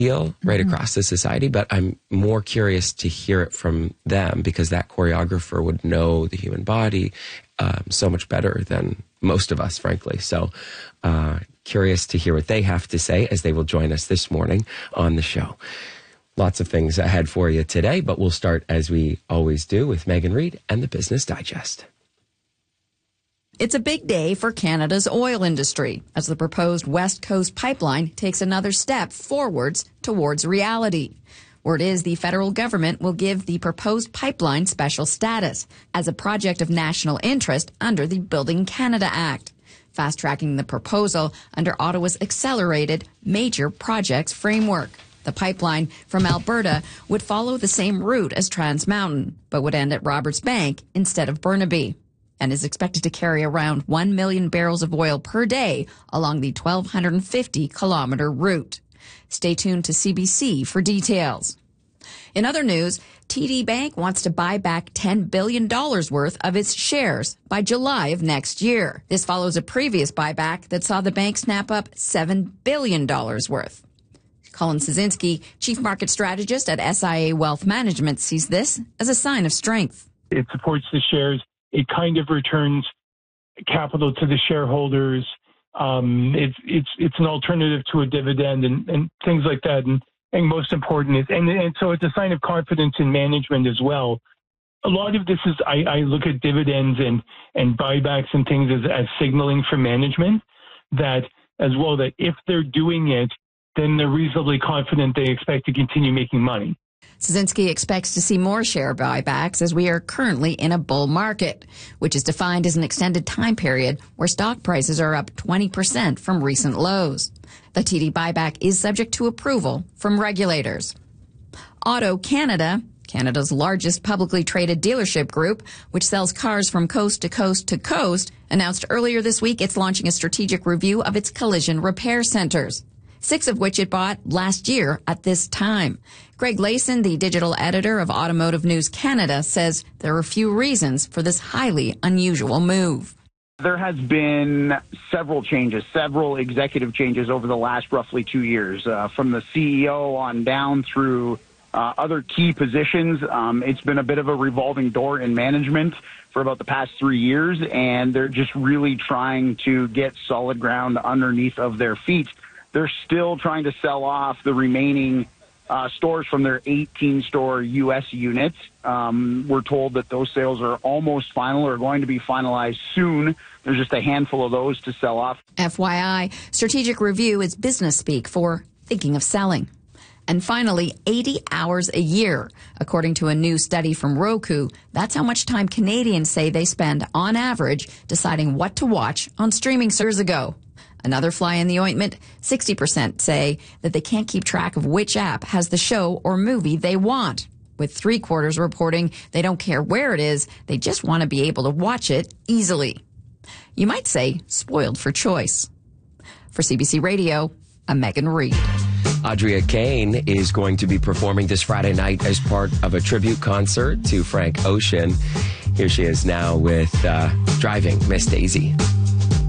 feel right across the society, but I'm more curious to hear it from them because that choreographer would know the human body so much better than most of us, frankly. So curious to hear what they have to say as they will join us this morning on the show. Lots of things ahead for you today, but we'll start as we always do with Megan Reid and the Business Digest. It's a big day for Canada's oil industry as the proposed West Coast pipeline takes another step forwards towards reality. Word is the federal government will give the proposed pipeline special status as a project of national interest under the Building Canada Act, fast-tracking the proposal under Ottawa's accelerated major projects framework. The pipeline from Alberta would follow the same route as Trans Mountain, but would end at Roberts Bank instead of Burnaby, and is expected to carry around 1 million barrels of oil per day along the 1,250-kilometer route. Stay tuned to CBC for details. In other news, TD Bank wants to buy back $10 billion worth of its shares by July of next year. This follows a previous buyback that saw the bank snap up $7 billion worth. Colin Szynski, Chief Market Strategist at SIA Wealth Management, sees this as a sign of strength. It supports the shares. It kind of returns capital to the shareholders. It's an alternative to a dividend and things like that. And most important is, and so it's a sign of confidence in management as well. A lot of this is, I look at dividends and buybacks and things as signaling for management that as well, that if they're doing it, then they're reasonably confident they expect to continue making money. Szynski expects to see more share buybacks as we are currently in a bull market, which is defined as an extended time period where stock prices are up 20% from recent lows. The TD buyback is subject to approval from regulators. AutoCanada, Canada's largest publicly traded dealership group, which sells cars from coast to coast to coast, announced earlier this week it's launching a strategic review of its collision repair centers, 6 of which it bought last year at this time. Greg Layson, the digital editor of Automotive News Canada, says there are a few reasons for this highly unusual move. There has been several changes, several executive changes over the last roughly 2 years, from the CEO on down through other key positions. It's been a bit of a revolving door in management for about the past 3 years, and they're just really trying to get solid ground underneath of their feet. They're still trying to sell off the remaining stores from their 18-store U.S. units. We're told that those sales are almost final or going to be finalized soon. There's just a handful of those to sell off. FYI, strategic review is business speak for thinking of selling. And finally, 80 hours a year. According to a new study from Roku, that's how much time Canadians say they spend on average deciding what to watch on streaming services ago. Another fly in the ointment, 60% say that they can't keep track of which app has the show or movie they want, with 3/4 reporting they don't care where it is, they just want to be able to watch it easily. You might say spoiled for choice. For CBC Radio, I'm Megan Reid. Audrey Kane is going to be performing this Friday night as part of a tribute concert to Frank Ocean. Here she is now with Driving Miss Daisy.